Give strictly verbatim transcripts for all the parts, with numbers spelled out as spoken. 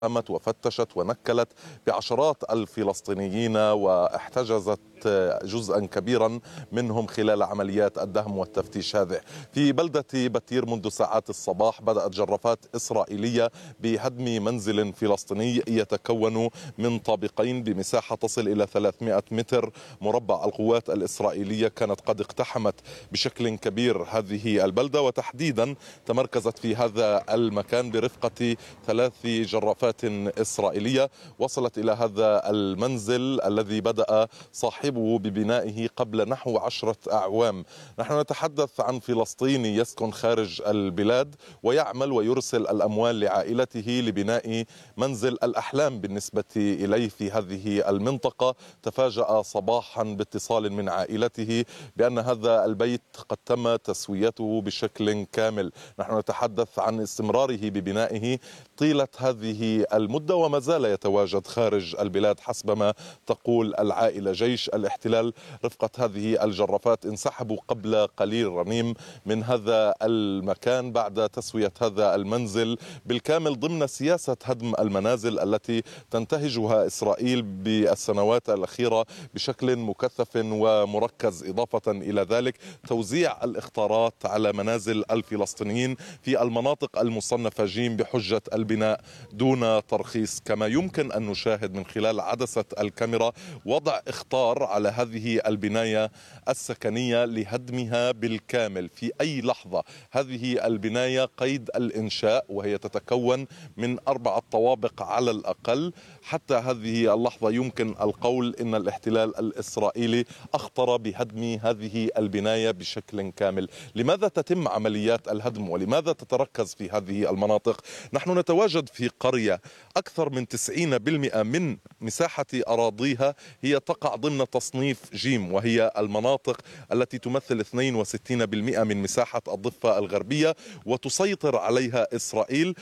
قامت وفتشت ونكلت بعشرات الفلسطينيين واحتجزت جزءا كبيرا منهم خلال عمليات الدهم والتفتيش هذه. في بلدة بتير منذ ساعات الصباح بدأت جرافات إسرائيلية بهدم منزل فلسطيني يتكون من طابقين بمساحة تصل إلى ثلاثمئة متر مربع. القوات الإسرائيلية كانت قد اقتحمت بشكل كبير هذه البلدة، وتحديدا تمركزت في هذا المكان برفقة ثلاث جرافات إسرائيلية وصلت إلى هذا المنزل الذي بدأ صاحبه ببنائه قبل نحو عشرة أعوام. نحن نتحدث عن فلسطيني يسكن خارج البلاد ويعمل ويرسل الأموال لعائلته لبناء منزل الأحلام بالنسبة إليه في هذه المنطقة. تفاجأ صباحا باتصال من عائلته بأن هذا البيت قد تم تسويته بشكل كامل. نحن نتحدث عن استمراره ببنائه طيلة هذه المدة وما زال يتواجد خارج البلاد حسب ما تقول العائلة. جيش الاحتلال رفقة هذه الجرافات انسحبوا قبل قليل رنيم من هذا المكان بعد تسوية هذا المنزل بالكامل ضمن سياسة هدم المنازل التي تنتهجها إسرائيل بالسنوات الأخيرة بشكل مكثف ومركز. إضافة إلى ذلك توزيع الإخطارات على منازل الفلسطينيين في المناطق المصنفة جيم بحجة البناء دون ترخيص. كما يمكن أن نشاهد من خلال عدسة الكاميرا وضع إخطار على هذه البناية السكنية لهدمها بالكامل في أي لحظة. هذه البناية قيد الإنشاء وهي تتكون من أربعة طوابق على الأقل. حتى هذه اللحظة يمكن القول إن الاحتلال الإسرائيلي أخطر بهدم هذه البناية بشكل كامل. لماذا تتم عمليات الهدم ولماذا تتركز في هذه المناطق؟ نحن نتواجد في قرية أكثر من تسعين بالمئة من مساحة أراضيها هي تقع ضمن تصنيف جيم، وهي المناطق التي تمثل اثنين وستين بالمئة من مساحة الضفة الغربية، وتسيطر عليها إسرائيل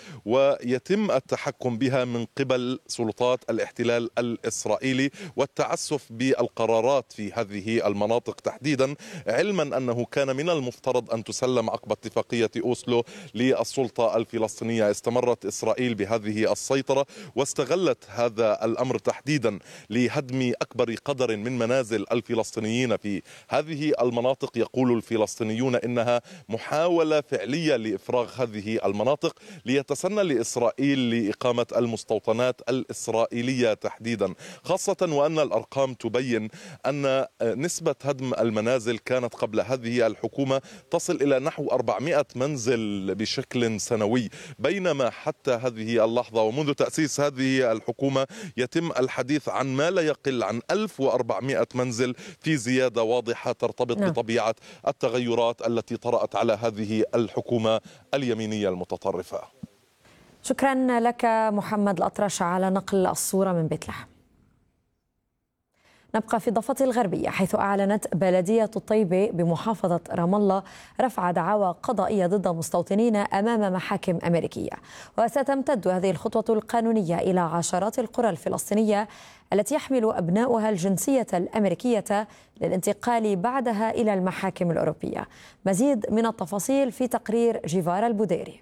ويتم التحكم بها من قبل سلطات الاحتلال الإسرائيلي والتعسف بالقرارات في هذه المناطق تحديدا، علما أنه كان من المفترض أن تسلم عقب اتفاقية أوسلو للسلطة الفلسطينية. استمرت إسرائيل بهذه السيطرة واستغلت هذا الأمر تحديدا لهدم أكبر قدر من منازل الفلسطينيين في هذه المناطق. يقول الفلسطينيون إنها محاولة فعلية لإفراغ هذه المناطق ليتسنى لإسرائيل لإقامة المستوطنات الإسرائيلية تحديدا، خاصة وأن الأرقام تبين أن نسبة هدم المنازل كانت قبل هذه الحكومة تصل إلى نحو أربعمئة منزل بشكل سنوي، بينما حتى هذه اللحظة ومنذ تأسيس هذه الحكومة يتم الحديث عن ما لا يقل عن ألف وأربعمئة منزل، في زيادة واضحة ترتبط نعم. بطبيعة التغيرات التي طرأت على هذه الحكومة اليمينية المتطرفة. شكرا لك محمد الأطرش على نقل الصورة من بيت لحم. نبقى في الضفة الغربية، حيث أعلنت بلدية الطيبة بمحافظة رام الله رفع دعاوى قضائية ضد مستوطنين أمام محاكم أمريكية. وستمتد هذه الخطوة القانونية إلى عشرات القرى الفلسطينية التي يحمل أبناؤها الجنسية الأمريكية للانتقال بعدها إلى المحاكم الأوروبية. مزيد من التفاصيل في تقرير جيفار البوديري.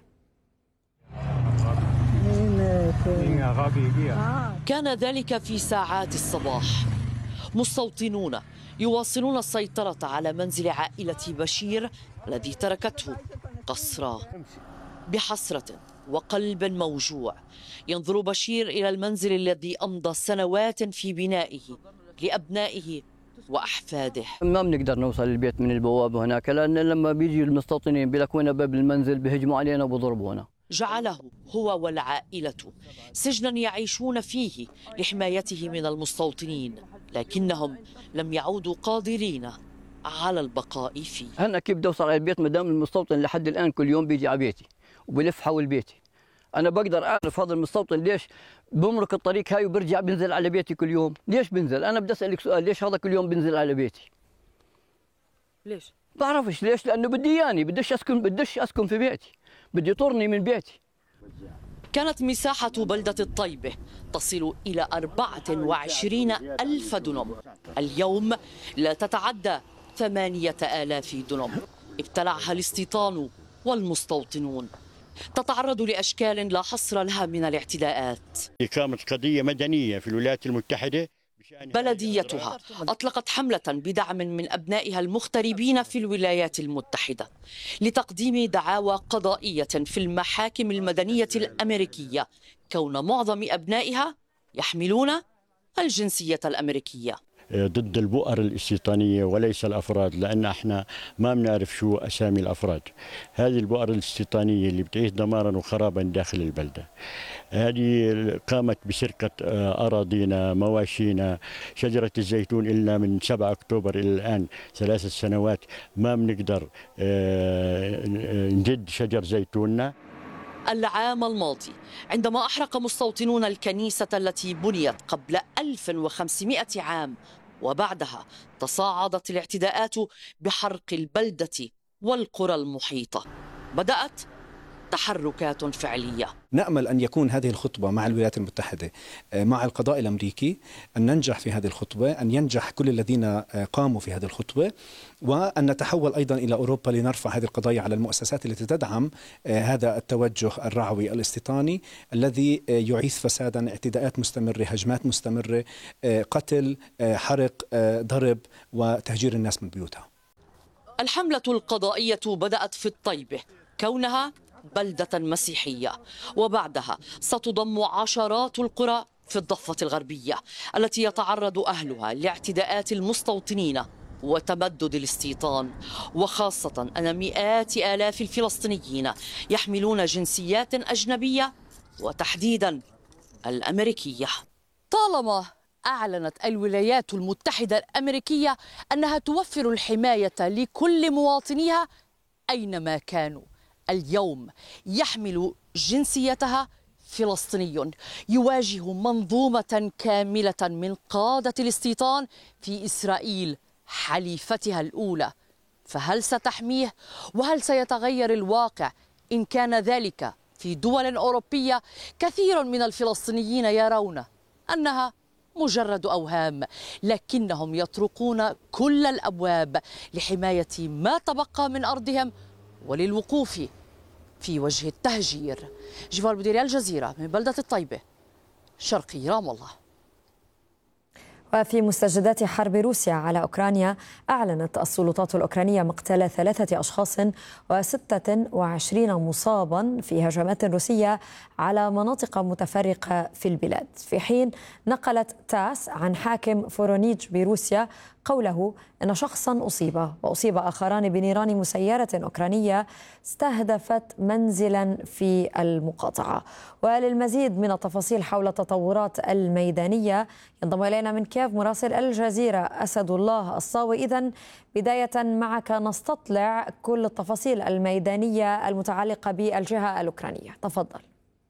كان ذلك في ساعات الصباح. مستوطنون يواصلون السيطرة على منزل عائلة بشير الذي تركته قصرا. بحسرة وقلب موجوع ينظر بشير إلى المنزل الذي أمضى سنوات في بنائه لأبنائه وأحفاده. ما بنقدر نوصل للبيت من البوابة هناك، لأن لما بيجي المستوطنين بيلكونا باب المنزل بيهجموا علينا وبضربونا. جعله هو والعائلة سجنا يعيشون فيه لحمايته من المستوطنين، لكنهم لم يعودوا قادرين على البقاء فيه. أنا كيف بدي أوصل على البيت ما دام المستوطن لحد الآن كل يوم بيجي على بيتي وبلف حول بيتي؟ أنا بقدر أعرف هذا المستوطن ليش بمرق الطريق هاي وبرجع بنزل على بيتي كل يوم؟ ليش بنزل؟ أنا بدي أسألك سؤال، ليش هذا كل يوم بنزل على بيتي؟ ليش؟ بعرفش ليش، لأنه بدي إياني، بديش أسكن بديش أسكن في بيتي، بدي يطرني من بيتي. كانت مساحة بلدة الطيبة تصل إلى أربعة وعشرين ألف دنم، اليوم لا تتعدى ثمانية آلاف دنم. ابتلعها الاستيطان والمستوطنون. تتعرض لأشكال لا حصر لها من الاعتداءات. إقامة قضية مدنية في الولايات المتحدة. بلديتها أطلقت حملة بدعم من أبنائها المغتربين في الولايات المتحدة لتقديم دعاوى قضائية في المحاكم المدنية الأمريكية كون معظم أبنائها يحملون الجنسية الأمريكية. ضد البؤر الاستيطانية وليس الأفراد، لأن احنا ما بنعرف شو أسامي الأفراد. هذه البؤر الاستيطانية اللي بتعيش دمارا وخرابا داخل البلدة، هذه قامت بسرقة أراضينا، مواشينا، شجرة الزيتون إلا من سبعة أكتوبر إلى الآن ثلاث سنوات ما بنقدر نجد شجر زيتوننا. العام الماضي عندما أحرق مستوطنون الكنيسة التي بنيت قبل ألف وخمسمائة عام، وبعدها تصاعدت الاعتداءات بحرق البلدة والقرى المحيطة، بدأت تحركات فعلية. نأمل أن يكون هذه الخطبة مع الولايات المتحدة مع القضاء الأمريكي أن ننجح في هذه الخطبة، أن ينجح كل الذين قاموا في هذه الخطبة، وأن نتحول أيضا إلى أوروبا لنرفع هذه القضايا على المؤسسات التي تدعم هذا التوجه الرعوي الاستيطاني الذي يعيث فسادا، اعتداءات مستمرة، هجمات مستمرة، قتل، حرق، ضرب وتهجير الناس من بيوتها. الحملة القضائية بدأت في الطيبة كونها بلدة مسيحية، وبعدها ستضم عشرات القرى في الضفة الغربية التي يتعرض أهلها لاعتداءات المستوطنين وتمدد الاستيطان، وخاصة أن مئات آلاف الفلسطينيين يحملون جنسيات أجنبية وتحديدا الأمريكية. طالما أعلنت الولايات المتحدة الأمريكية أنها توفر الحماية لكل مواطنيها أينما كانوا، اليوم يحمل جنسيتها فلسطيني يواجه منظومة كاملة من قادة الاستيطان في إسرائيل حليفتها الأولى، فهل ستحميه؟ وهل سيتغير الواقع إن كان ذلك في دول أوروبية كثير من الفلسطينيين يرون أنها مجرد أوهام، لكنهم يطرقون كل الأبواب لحماية ما تبقى من أرضهم وللوقوف في وجه التهجير. جيفار بديري، الجزيرة، من بلدة الطيبة، شرقي رام الله. وفي مستجدات حرب روسيا على أوكرانيا، أعلنت السلطات الأوكرانية مقتل ثلاثة أشخاص وستة وعشرين مصابا في هجمات روسية على مناطق متفرقة في البلاد، في حين نقلت تاس عن حاكم فورونيج بروسيا قوله أن شخصا أصيب وأصيب آخران بنيران مسيرة أوكرانية استهدفت منزلا في المقاطعة. وللمزيد من التفاصيل حول التطورات الميدانية ينضم إلينا من كييف مراسل الجزيرة أسد الله الصاوي. إذن بداية معك نستطلع كل التفاصيل الميدانية المتعلقة بالجهة الأوكرانية، تفضل.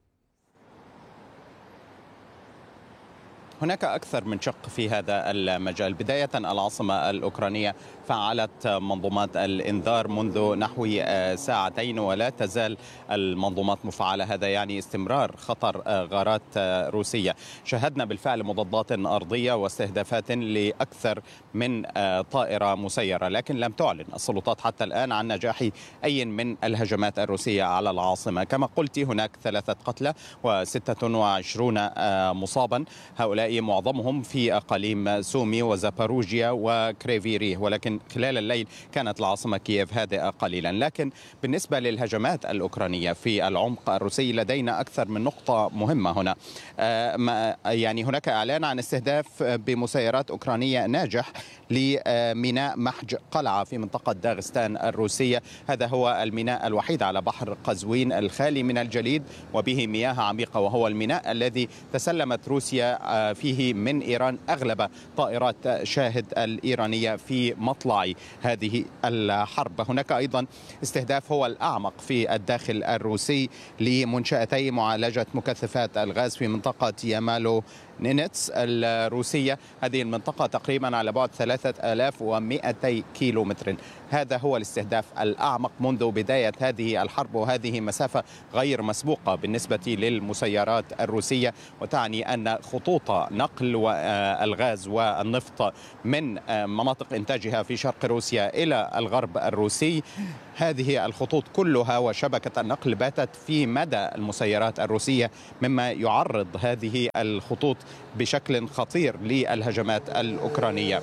هناك أكثر من شق في هذا المجال. بداية العاصمة الأوكرانية فعلت منظومات الإنذار منذ نحو ساعتين ولا تزال المنظومات مفعلة، هذا يعني استمرار خطر غارات روسية. شاهدنا بالفعل مضادات أرضية واستهدافات لأكثر من طائرة مسيرة، لكن لم تعلن السلطات حتى الآن عن نجاح أي من الهجمات الروسية على العاصمة. كما قلت هناك ثلاثة قتلى وستة وعشرون مصابا، هؤلاء معظمهم في أقاليم سومي وزاباروجيا وكريفيري، ولكن خلال الليل كانت العاصمة كييف هادئة قليلا. لكن بالنسبة للهجمات الأوكرانية في العمق الروسي لدينا أكثر من نقطة مهمة هنا. يعني هناك إعلان عن استهداف بمسيرات أوكرانية ناجح لميناء محج قلعة في منطقة داغستان الروسية. هذا هو الميناء الوحيد على بحر قزوين الخالي من الجليد وبه مياه عميقة، وهو الميناء الذي تسلمت روسيا فيه من إيران أغلب طائرات شاهد الإيرانية في مطلع هذه الحرب. هناك أيضا استهداف هو الأعمق في الداخل الروسي لمنشأتي معالجة مكثفات الغاز في منطقة يامالو نينتس الروسية. هذه المنطقة تقريبا على بعد ثلاثة آلاف ومئتي كيلو متر. هذا هو الاستهداف الأعمق منذ بداية هذه الحرب، وهذه مسافة غير مسبوقة بالنسبة للمسيرات الروسية، وتعني أن خطوط نقل الغاز والنفط من مناطق إنتاجها في شرق روسيا إلى الغرب الروسي هذه الخطوط كلها وشبكة النقل باتت في مدى المسيرات الروسية، مما يعرض هذه الخطوط بشكل خطير للهجمات الأوكرانية.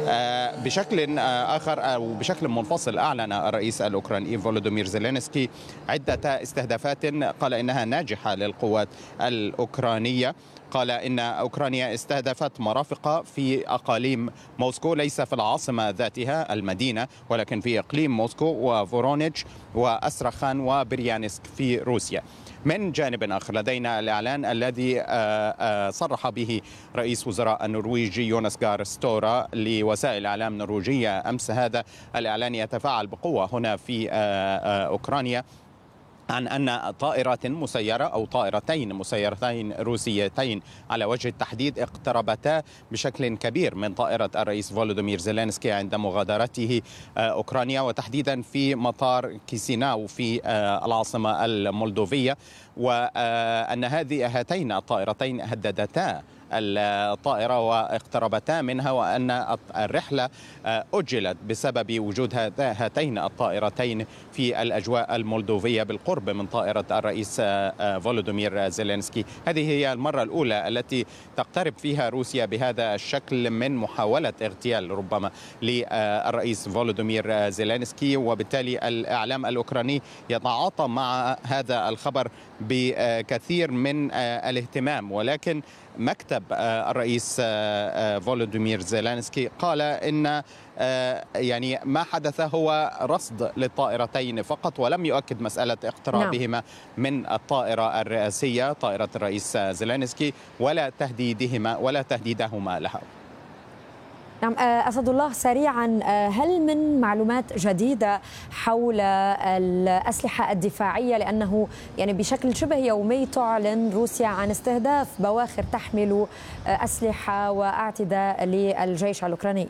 بشكل آخر أو بشكل منفصل، أعلن الرئيس الأوكراني فولودومير زيلينسكي عدة استهدافات قال إنها ناجحة للقوات الأوكرانية. قال إن أوكرانيا استهدفت مرافق في أقاليم موسكو، ليس في العاصمة ذاتها المدينة، ولكن في إقليم موسكو وفورونيتش وأستراخان وبريانسك في روسيا. من جانب آخر لدينا الإعلان الذي صرح به رئيس وزراء النرويجي يوناس غار ستورا لوسائل الإعلام النرويجية أمس. هذا الإعلان يتفاعل بقوة هنا في أوكرانيا عن أن طائرات مسيرة أو طائرتين مسيرتين روسيتين على وجه التحديد اقتربتا بشكل كبير من طائرة الرئيس فولودومير زيلينسكي عند مغادرته أوكرانيا، وتحديدا في مطار كيسيناو في العاصمة المولدوفية، وأن هذه هاتين الطائرتين هددتا الطائرة واقتربتا منها، وأن الرحلة أجلت بسبب وجود هاتين الطائرتين في الأجواء المولدوفية بالقرب من طائرة الرئيس فولودومير زيلينسكي. هذه هي المرة الأولى التي تقترب فيها روسيا بهذا الشكل من محاولة اغتيال ربما للرئيس فولودومير زيلينسكي، وبالتالي الإعلام الأوكراني يتعاطى مع هذا الخبر بكثير من الاهتمام. ولكن مكتب الرئيس فولودومير زيلينسكي قال إن يعني ما حدث هو رصد للطائرتين فقط، ولم يؤكد مسألة اقترابهما من الطائرة الرئاسية طائرة الرئيس زيلينسكي ولا تهديدهما ولا تهديدهما لها. نعم أسد الله، سريعا، هل من معلومات جديدة حول الأسلحة الدفاعية؟ لأنه يعني بشكل شبه يومي تعلن روسيا عن استهداف بواخر تحمل أسلحة واعتداء للجيش الأوكراني.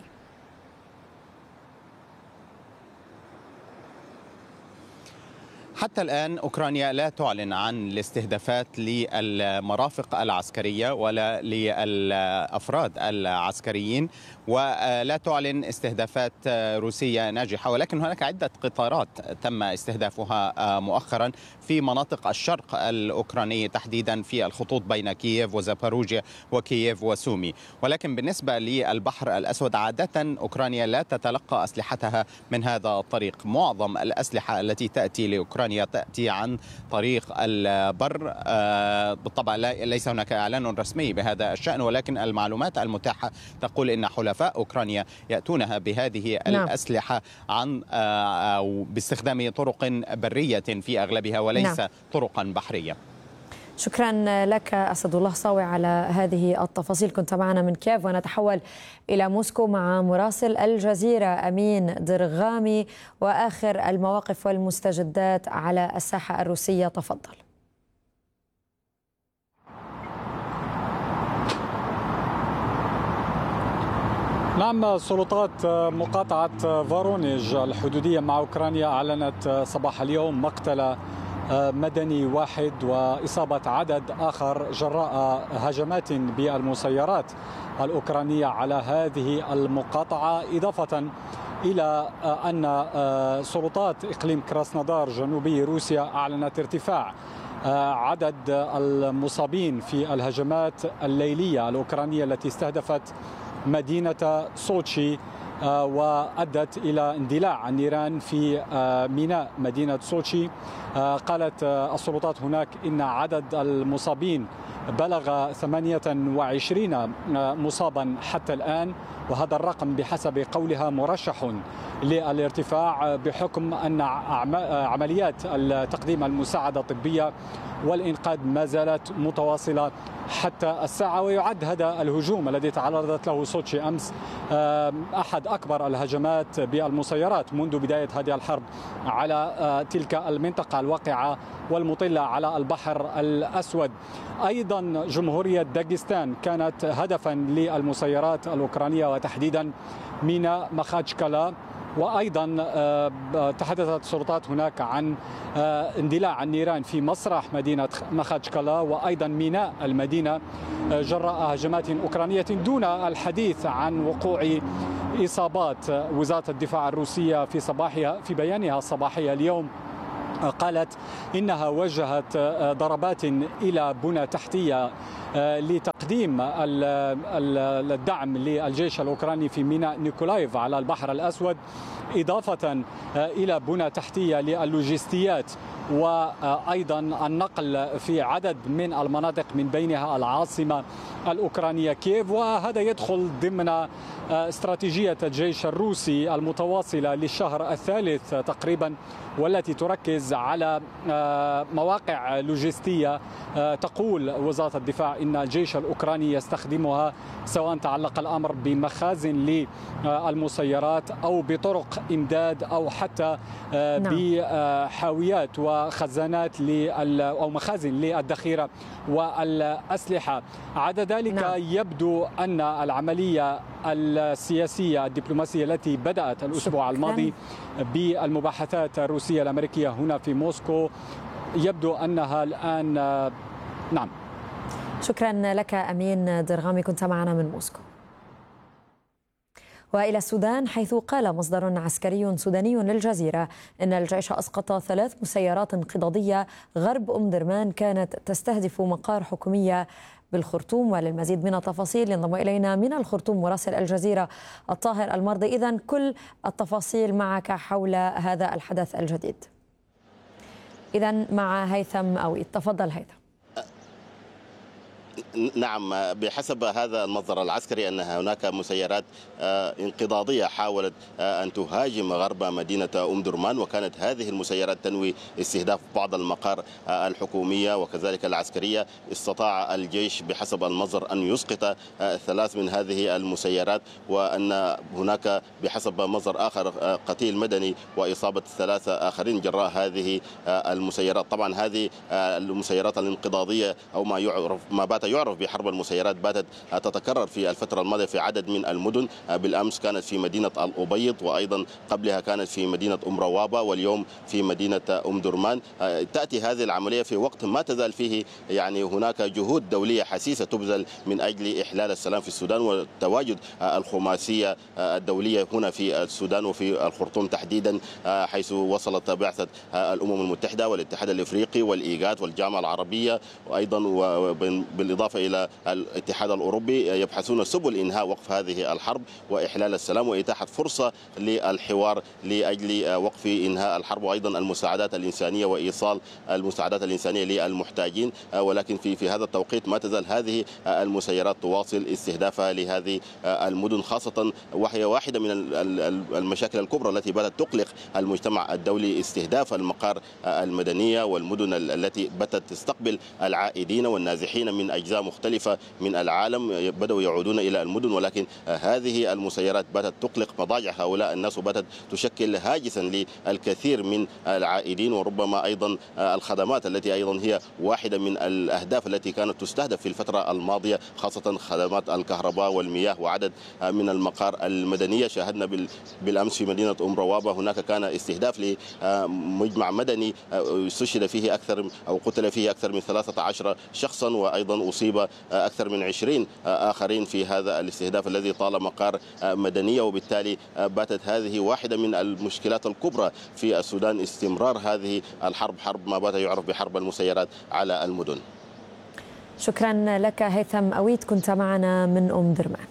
حتى الآن أوكرانيا لا تعلن عن الاستهدافات للمرافق العسكرية ولا للأفراد العسكريين، ولا تعلن استهدافات روسية ناجحة، ولكن هناك عدة قطارات تم استهدافها مؤخرا في مناطق الشرق الأوكراني، تحديدا في الخطوط بين كييف وزاباروجيا وكييف وسومي. ولكن بالنسبة للبحر الأسود عادة أوكرانيا لا تتلقى أسلحتها من هذا الطريق. معظم الأسلحة التي تأتي لأوكرانيا تأتي عن طريق البر. بالطبع ليس هناك إعلان رسمي بهذا الشأن، ولكن المعلومات المتاحة تقول إن حلفاء أوكرانيا يأتونها بهذه نعم. الأسلحة عن أو باستخدام طرق برية في أغلبها وليس نعم. طرقا بحرية. شكرا لك أسد الله صاوي على هذه التفاصيل. كنت معنا من كييف، ونتحول إلى موسكو مع مراسل الجزيرة أمين درغامي وآخر المواقف والمستجدات على الساحة الروسية. تفضل. نعم، سلطات مقاطعة فارونيج الحدودية مع أوكرانيا أعلنت صباح اليوم مقتل مدني واحد وإصابة عدد آخر جراء هجمات بالمسيرات الأوكرانية على هذه المقاطعة، إضافة إلى أن سلطات إقليم كراسنودار جنوبي روسيا أعلنت ارتفاع عدد المصابين في الهجمات الليلية الأوكرانية التي استهدفت مدينة سوتشي وأدت إلى اندلاع النيران في ميناء مدينة سوتشي. قالت السلطات هناك إن عدد المصابين بلغ ثمانية وعشرين مصابا حتى الآن، وهذا الرقم بحسب قولها مرشح للارتفاع بحكم أن عمليات تقديم المساعدة الطبية والإنقاذ ما زالت متواصلة حتى الساعة. ويعد هذا الهجوم الذي تعرضت له سوتشي أمس أحد أكبر الهجمات بالمسيرات منذ بداية هذه الحرب على تلك المنطقة الواقعة والمطلة على البحر الأسود. أيضا جمهورية داغستان كانت هدفا للمسيرات الأوكرانية، وتحديدا ميناء مخاتشكالا وأيضا تحدثت السلطات هناك عن اندلاع النيران في مسرح مدينة مخاتشكالا وأيضا ميناء المدينة جراء هجمات أوكرانية، دون الحديث عن وقوع إصابات. وزارة الدفاع الروسية في صباحها في بيانها الصباحي اليوم قالت إنها وجهت ضربات إلى بنى تحتية لتقديم الدعم للجيش الأوكراني في ميناء نيكولايف على البحر الأسود، إضافة إلى بنى تحتية للوجستيات وأيضا النقل في عدد من المناطق من بينها العاصمة الأوكرانية كييف. وهذا يدخل ضمن استراتيجية الجيش الروسي المتواصلة للشهر الثالث تقريبا، والتي تركز على مواقع لوجستية تقول وزارة الدفاع إن الجيش الأوكراني يستخدمها، سواء تعلق الأمر بمخازن للمسيرات أو بطرق إمداد أو حتى بحاويات وخزانات أو مخازن للذخيرة والأسلحة. عدا ذلك نعم. يبدو أن العملية السياسية الدبلوماسية التي بدأت الأسبوع الماضي بالمباحثات الروسية الأمريكية هنا في موسكو يبدو أنها الآن نعم. شكرا لك أمين درغامي، كنت معنا من موسكو. وإلى السودان، حيث قال مصدر عسكري سوداني للجزيرة إن الجيش أسقط ثلاث مسيرات انقضاضية غرب أم درمان كانت تستهدف مقار حكومية بالخرطوم. وللمزيد من التفاصيل ينضم إلينا من الخرطوم مراسل الجزيرة الطاهر المرضي. إذن كل التفاصيل معك حول هذا الحدث الجديد. إذن مع هيثم أو تفضل هيثم. نعم، بحسب هذا المصدر العسكري أن هناك مسيرات انقضاضية حاولت أن تهاجم غرب مدينة أم درمان، وكانت هذه المسيرات تنوي استهداف بعض المقار الحكومية وكذلك العسكرية. استطاع الجيش بحسب المصدر أن يسقط ثلاث من هذه المسيرات، وأن هناك بحسب مصدر آخر قتيل مدني وإصابة ثلاثة آخرين جراء هذه المسيرات. طبعا هذه المسيرات الانقضاضية أو ما يعرف ما بات يعرف بحرب المسيرات باتت تتكرر في الفترة الماضية في عدد من المدن. بالأمس كانت في مدينة الأبيض، وأيضا قبلها كانت في مدينة أم روابة، واليوم في مدينة أم درمان. تأتي هذه العملية في وقت ما تزال فيه يعني هناك جهود دولية حسيسة تبذل من أجل إحلال السلام في السودان وتواجد الخماسية الدولية هنا في السودان وفي الخرطوم تحديدا، حيث وصلت بعثة الأمم المتحدة والاتحاد الإفريقي والإيجاد والجامعة العربية، وأيضا بالإضافة إلى الاتحاد الأوروبي يبحثون سبل إنهاء وقف هذه الحرب وإحلال السلام وإتاحة فرصة للحوار لأجل وقف إنهاء الحرب، وأيضا المساعدات الإنسانية وإيصال المساعدات الإنسانية للمحتاجين. ولكن في في هذا التوقيت ما تزال هذه المسيرات تواصل استهدافها لهذه المدن، خاصة وهي واحدة من المشاكل الكبرى التي بدأت تقلق المجتمع الدولي، استهداف المقار المدنية والمدن التي باتت تستقبل العائدين والنازحين من أجزاء مختلفة من العالم، بدأوا يعودون إلى المدن. ولكن هذه المسيرات باتت تقلق مضاجع هؤلاء الناس وباتت تشكل هاجسا للكثير من العائدين، وربما أيضا الخدمات التي أيضا هي واحدة من الأهداف التي كانت تستهدف في الفترة الماضية، خاصة خدمات الكهرباء والمياه وعدد من المقار المدنية. شاهدنا بالأمس في مدينة أم روابة هناك كان استهداف لمجمع مدني استشهد فيه أكثر أو قتل فيه أكثر من ثلاثة عشر شخصا، وأيضا أصيب أكثر من عشرين آخرين في هذا الاستهداف الذي طال مقار مدنية. وبالتالي باتت هذه واحدة من المشكلات الكبرى في السودان، استمرار هذه الحرب، حرب ما بات يعرف بحرب المسيرات على المدن. شكرا لك هيثم أويت، كنت معنا من أم درمان.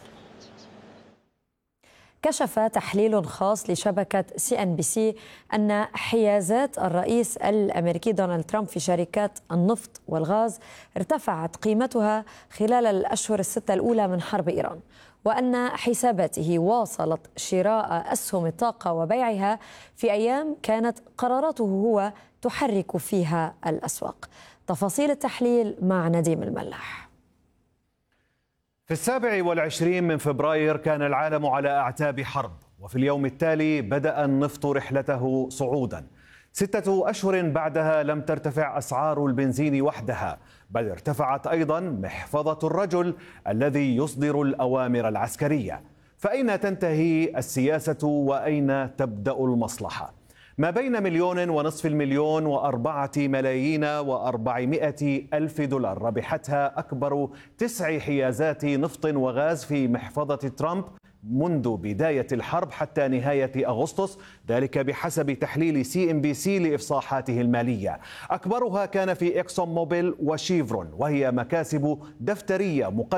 كشف تحليل خاص لشبكة سي إن بي سي أن حيازات الرئيس الأمريكي دونالد ترامب في شركات النفط والغاز ارتفعت قيمتها خلال الأشهر الستة الأولى من حرب إيران، وأن حساباته واصلت شراء أسهم الطاقة وبيعها في أيام كانت قراراته هو تحرك فيها الأسواق. تفاصيل التحليل مع نديم الملاح. في السابع والعشرين من فبراير كان العالم على أعتاب حرب، وفي اليوم التالي بدأ النفط رحلته صعودا. ستة أشهر بعدها لم ترتفع أسعار البنزين وحدها، بل ارتفعت أيضا محفظة الرجل الذي يصدر الأوامر العسكرية. فأين تنتهي السياسة وأين تبدأ المصلحة؟ ما بين مليون ونصف المليون وأربعة ملايين وأربعمائة ألف دولار ربحتها أكبر تسع حيازات نفط وغاز في محفظة ترامب منذ بداية الحرب حتى نهاية أغسطس، ذلك بحسب تحليل سي ام بي سي لإفصاحاته المالية. أكبرها كان في إكسون موبيل وشيفرون، وهي مكاسب دفترية مقدمة